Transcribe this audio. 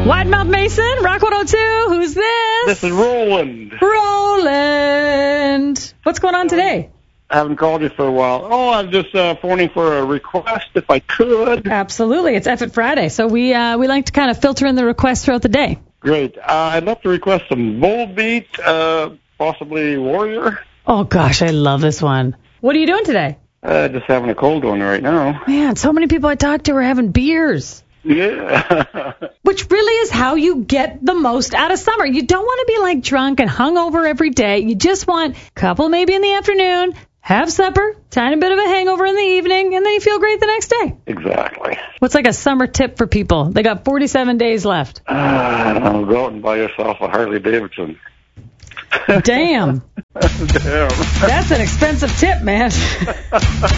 Widemouth Mason, Rock 102. Who's this? This is Roland. Roland. What's going on today? I haven't called you for a while. Oh, I'm just phoning for a request if I could. Absolutely. It's F-It Friday, so we like to kind of filter in the requests throughout the day. Great. I'd love to request some Volbeat, possibly Warrior. Oh, gosh, I love this one. What are you doing today? Just having a cold one right now. Man, so many people I talked to are having beers. Yeah. Which really is how you get the most out of summer. You don't want to be like drunk and hungover every day. You just want a couple maybe in the afternoon, have supper, tiny bit of a hangover in the evening, and then you feel great the next day. Exactly. What's like a summer tip for people? They got 47 days left. I don't know, go out and buy yourself a Harley Davidson. Damn. Damn. That's an expensive tip, man.